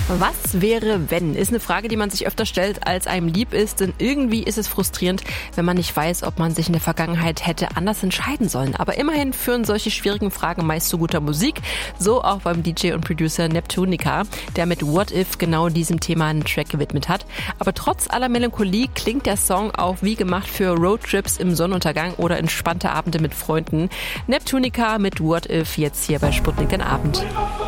Was wäre, wenn? Ist eine Frage, die man sich öfter stellt, als einem lieb ist. Denn irgendwie ist es frustrierend, wenn man nicht weiß, ob man sich in der Vergangenheit hätte anders entscheiden sollen. Aber immerhin führen solche schwierigen Fragen meist zu guter Musik. So auch beim DJ und Producer Neptunica, der mit What If genau diesem Thema einen Track gewidmet hat. Aber trotz aller Melancholie klingt der Song auch wie gemacht für Roadtrips im Sonnenuntergang oder entspannte Abende mit Freunden. Neptunica mit What If jetzt hier bei Sputnik den Abend.